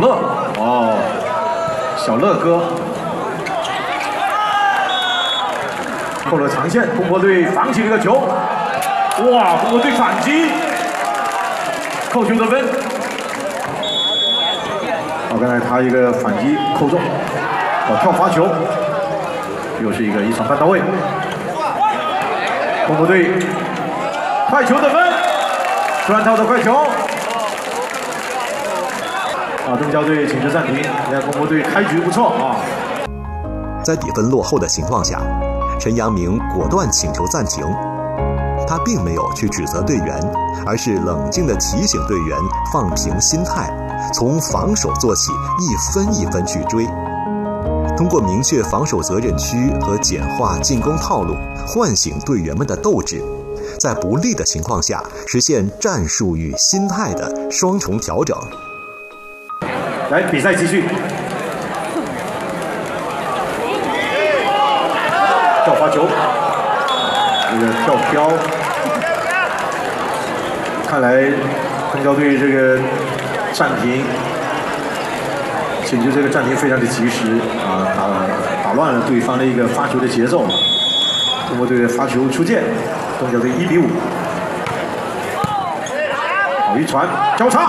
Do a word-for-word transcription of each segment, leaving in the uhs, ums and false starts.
乐哦，小乐哥扣了长线，公国队防起了个球，哇，公国队反击，扣球得分。好，刚才他一个反击扣中，哦，跳罚球，又是一个一传半到位。公国队快球得分，专套的快球。 啊，东郊队请求暂停。你看，公国队开局不错啊。 在比分落后的情况下，陈阳明果断请求暂停。他并没有去指责队员，而是冷静地提醒队员放平心态，从防守做起，一分一分去追。通过明确防守责任区和简化进攻套路，唤醒队员们的斗志，在不利的情况下，实现战术与心态的双重调整。 来，比赛继续。跳罚球，这个跳飘，看来东郊队这个暂停，请求这个暂停非常的及时啊，打打乱了对方的一个发球的节奏。中国队的发球出界，东郊队一比五。好一传，交叉。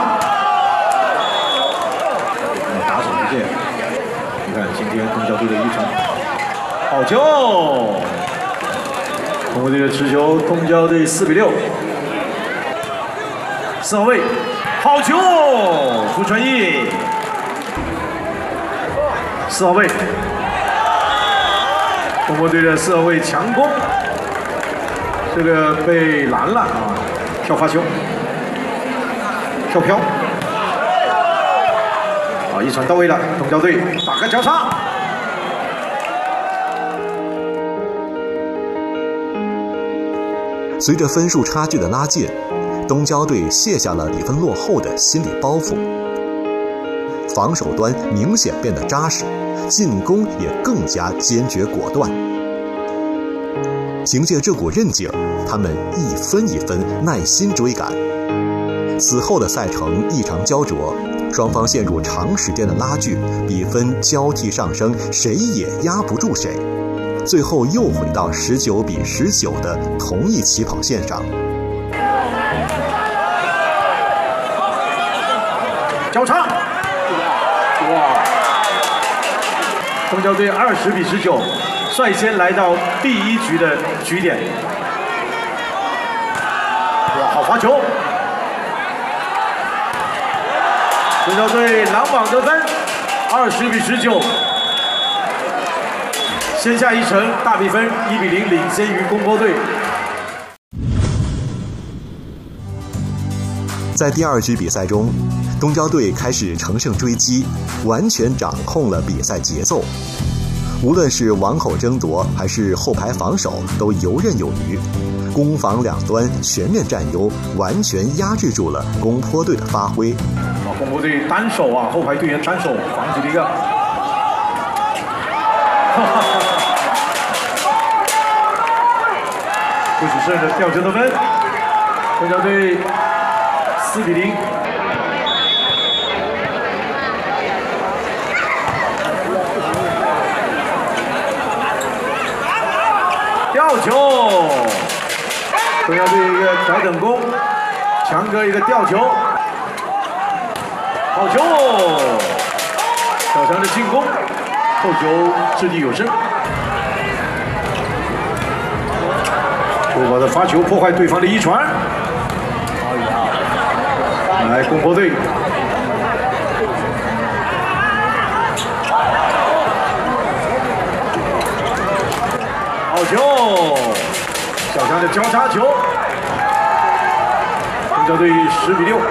你看，今天东郊队的一传好球，中国队的持球，东郊队四比六。四号位，好球，傅传义。四号位，中国队的四号位强攻，这个被拦了啊，跳发球，跳飘。 啊，一传到位了，东郊队打开交叉。 随着分数差距的拉近，东郊队卸下了比分落后的心理包袱，防守端明显变得扎实，进攻也更加坚决果断。凭借这股韧劲儿，他们一分一分耐心追赶。此后的赛程异常焦灼。 双方陷入长时间的拉锯，比分交替上升，谁也压不住谁，最后又回到十九比十九的同一起跑线上。 交叉，哇！东郊队二十比十九，率先来到第一局的局点。哇，好罚球！ 东郊队狼榜得分，二十比十九，先下一城，大比分一比零领先于公国队。 在第二局比赛中，东郊队开始乘胜追击，完全掌控了比赛节奏。无论是网口争夺还是后排防守，都游刃有余。 攻防两端全面占优，完全压制住了攻坡队的发挥。 啊，攻坡队单手啊，后排队员单手防止了一个，不许胜的吊球得分，东郊队四比零。吊球。 东郊队一个调整攻，强哥一个吊球，好球！小强的进攻，后球掷地有声。周宝的发球破坏对方的一传，来攻坡队。好球！ 小强的交叉球，东郊队十比六。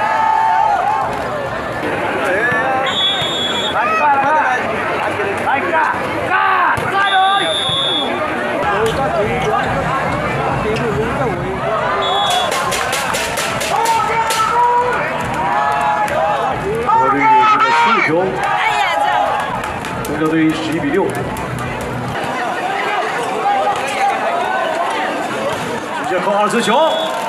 东郊队这个速球，东郊队十一比六。 直接扣二次球，